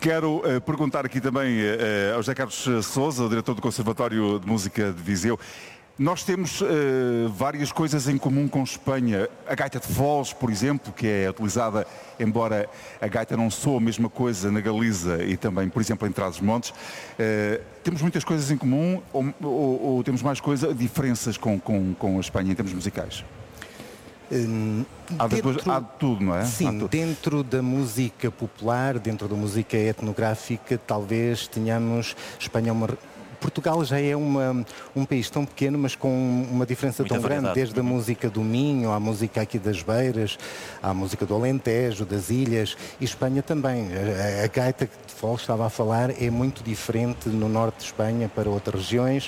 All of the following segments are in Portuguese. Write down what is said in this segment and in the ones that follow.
Quero perguntar aqui também ao José Carlos Sousa, diretor do Conservatório de Música de Viseu. Nós temos várias coisas em comum com Espanha. A gaita de Foz, por exemplo, que é utilizada, embora a gaita não soa a mesma coisa na Galiza e também, por exemplo, em Trás-os-Montes. Temos muitas coisas em comum ou temos mais diferenças com a Espanha em termos musicais? Há de tudo, não é? Sim, dentro da música popular, dentro da música etnográfica, talvez tenhamos Espanha Portugal já é um país tão pequeno, mas com uma diferença tão grande, desde a música do Minho, à música aqui das Beiras, à música do Alentejo, das Ilhas, e Espanha também. A gaita de Foz estava a falar é muito diferente no norte de Espanha para outras regiões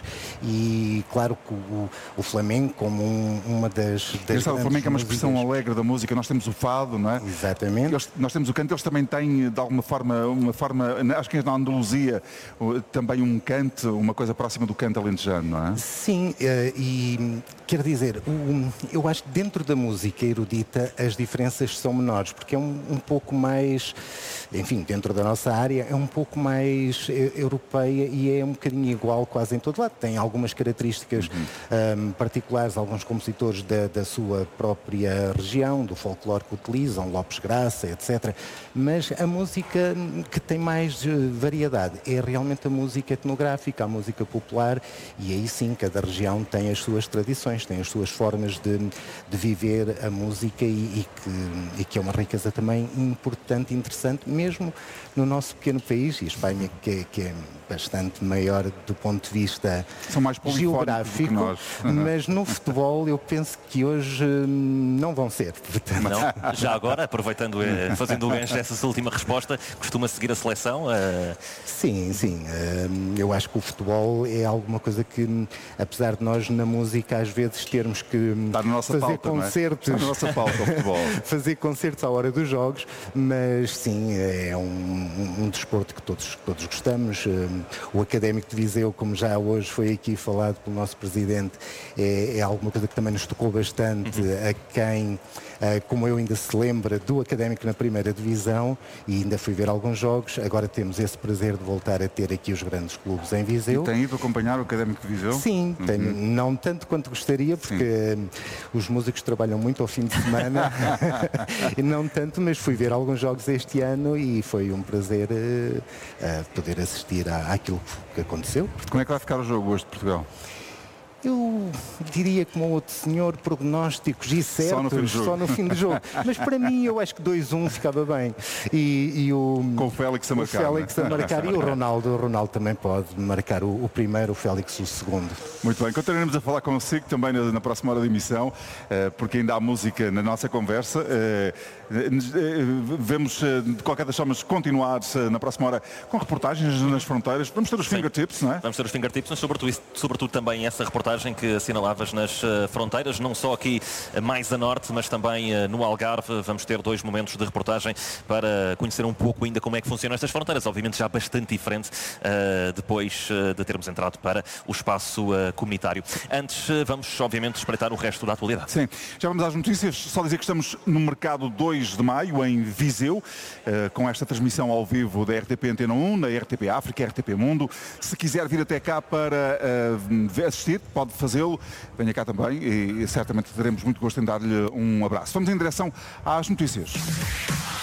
e claro que o flamenco como uma das o flamenco é uma expressão alegre da música, nós temos o fado, não é? Exatamente. Nós temos o canto, eles também têm de alguma forma, acho que na Andaluzia também um canto, uma coisa próxima do canto alentejano, não é? Sim, e quer dizer, eu acho que dentro da música erudita as diferenças são menores, porque é um pouco mais, enfim, dentro da nossa área, é um pouco mais europeia e é um bocadinho igual quase em todo lado. Tem algumas características particulares, alguns compositores da sua própria região, do folclore que utilizam, Lopes Graça, etc. Mas a música que tem mais variedade é realmente a música etnográfica, a música popular, e aí sim cada região tem as suas tradições, tem as suas formas de viver a música e que é uma riqueza também importante e interessante, mesmo no nosso pequeno país, e a Espanha que é bastante maior do ponto de vista geográfico, mas no futebol eu penso que hoje não vão ser. Portanto. Não? Já agora, aproveitando, fazendo o gancho dessa última resposta, costuma seguir a seleção? Sim. Eu acho que o futebol é alguma coisa que, apesar de nós na música às vezes termos que fazer concertos, está na nossa pauta, o futebol. fazer concertos à hora dos jogos, mas sim, é um desporto que todos gostamos. O Académico de Viseu, como já hoje foi aqui falado pelo nosso presidente, é alguma coisa que também nos tocou bastante a quem, como eu ainda se lembra, do Académico na primeira divisão, e ainda fui ver alguns jogos. Agora temos esse prazer de voltar a ter aqui os grandes clubes em Viseu. E tem ido acompanhar o Académico de Viseu? Sim, não tanto quanto gostaria, porque os músicos trabalham muito ao fim de semana, e não tanto, mas fui ver alguns jogos este ano e foi um prazer poder assistir àquilo que aconteceu. Como é que vai ficar o jogo hoje de Portugal? Eu diria como outro senhor, prognósticos e certos só no fim do jogo. Mas para mim eu acho que 2-1 ficava bem. Com o Félix a marcar. E o Ronaldo também pode marcar o primeiro, o Félix o segundo. Muito bem, continuaremos a falar consigo também na próxima hora de emissão, porque ainda há música na nossa conversa. Vamos, de qualquer das formas, continuar na próxima hora com reportagens nas fronteiras. Vamos ter os fingertips, não é? Vamos ter os fingertips, mas sobretudo também essa reportagem que assinalavas nas fronteiras, não só aqui mais a norte, mas também no Algarve. Vamos ter 2 momentos de reportagem para conhecer um pouco ainda como é que funcionam estas fronteiras, obviamente já bastante diferente depois de termos entrado para o espaço comunitário. Antes, vamos obviamente espreitar o resto da atualidade. Sim, já vamos às notícias. Só dizer que estamos no mercado 2 de maio, em Viseu, com esta transmissão ao vivo da RTP Antena 1, na RTP África, RTP Mundo. Se quiser vir até cá para assistir, pode fazê-lo. Venha cá também e certamente teremos muito gosto em dar-lhe um abraço. Vamos em direção às notícias.